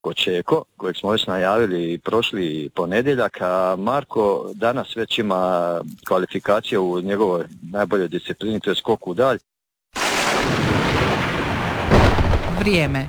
Kočeko, kojeg smo već najavili prošli ponedjeljak, a Marko danas već ima kvalifikacije u njegovoj najboljoj disciplini, to je skok u dalj. Vrijeme.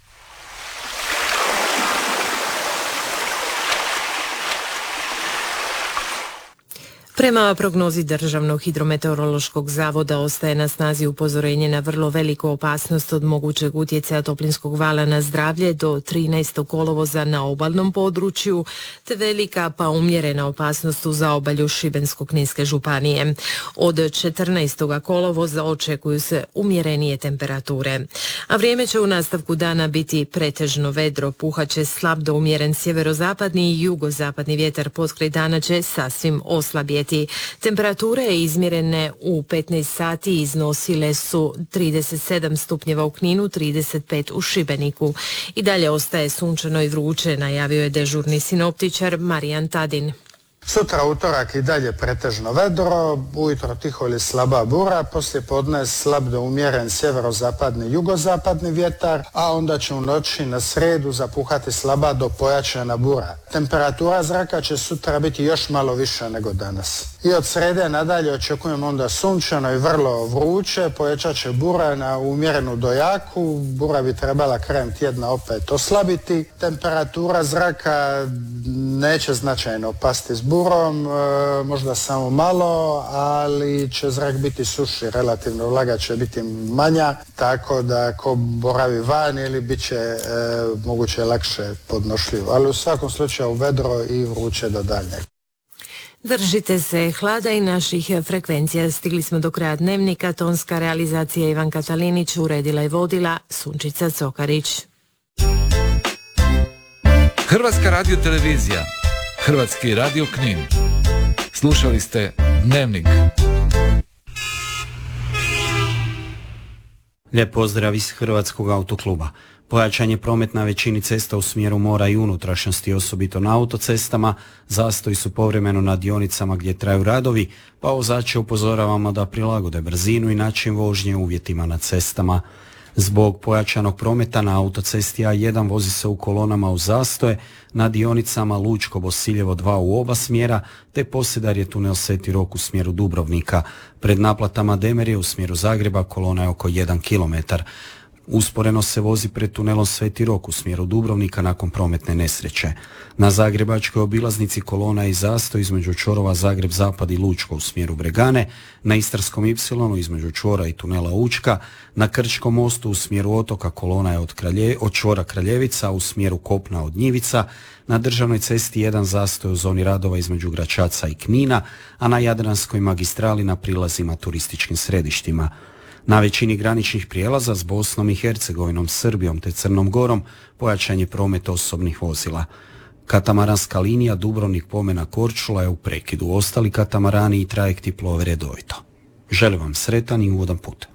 Prema prognozi Državnog hidrometeorološkog zavoda ostaje na snazi upozorenje na vrlo veliku opasnost od mogućeg utjecaja toplinskog vala na zdravlje do 13. kolovoza na obalnom području, te velika pa umjerena opasnost u zaobalju Šibensko-kninske županije. Od 14. kolovoza očekuju se umjerenije temperature. A vrijeme će u nastavku dana biti pretežno vedro, puhaće slab do umjeren sjeverozapadni i jugozapadni vjetar, potkraj dana će sasvim oslabjeti. Temperature izmjerene u 15 sati iznosile su 37 stupnjeva u Kninu, 35 u Šibeniku. I dalje ostaje sunčano i vruće, najavio je dežurni sinoptičar Marijan Tadin. Sutra utorak i dalje pretežno vedro, ujutro tiho ili slaba bura, poslije podne slab do umjeren sjeverozapadni jugozapadni vjetar, a onda će u noći na srijedu zapuhati slaba do pojačana bura. Temperatura zraka će sutra biti još malo više nego danas. I od srijede nadalje očekujemo onda sunčano i vrlo vruće, pojačat će bura na umjerenu do jaku, bura bi trebala krajem tjedna opet oslabiti. Temperatura zraka neće značajno pasti s burom, možda samo malo, ali će zrak biti suši, relativno vlaga će biti manja, tako da ko boravi van ili bit će moguće lakše podnošljivo. Ali u svakom slučaju vedro i vruće do daljnjeg. Držite se hlada i naših frekvencija. Stigli smo do kraja dnevnika. Tonska realizacija Ivan Katalinić, uredila i vodila Sunčica Cokarić. Hrvatska radiotelevizija, Hrvatski radio Knin. Slušali ste Dnevnik. Lijep pozdrav iz Hrvatskog autokluba. Pojačan je promet na većini cesta u smjeru mora i unutrašnjosti, osobito na autocestama. Zastoji su povremeno na dionicama gdje traju radovi, pa vozače upozoravamo da prilagode brzinu i način vožnje uvjetima na cestama. Zbog pojačanog prometa na autocesti A1 vozi se u kolonama u zastoje na dionicama Lučko-Bosiljevo 2 u oba smjera, te Posedarje tunel Sveti Rok u smjeru Dubrovnika. Pred naplatama Demerje u smjeru Zagreba kolona je oko 1 km. Usporeno se vozi pred tunelom Sveti Rok u smjeru Dubrovnika nakon prometne nesreće. Na zagrebačkoj obilaznici kolona je i zastoj između čvorova Zagreb-Zapad i Lučko u smjeru Bregane, na Istarskom Y između čvora i tunela Učka, na Krčkom mostu u smjeru otoka kolona je od čvora Kraljevica u smjeru kopna od Njivica, na državnoj cesti 1 zastoj u zoni radova između Gračaca i Knina, a na Jadranskoj magistrali na prilazima turističkim središtima. Na većini graničnih prijelaza s Bosnom i Hercegovinom, Srbijom te Crnom Gorom pojačan je promet osobnih vozila. Katamaranska linija Dubrovnik-Pomena Korčula je u prekidu. Ostali katamarani i trajekti plove redovito. Želim vam sretan i ugodan put.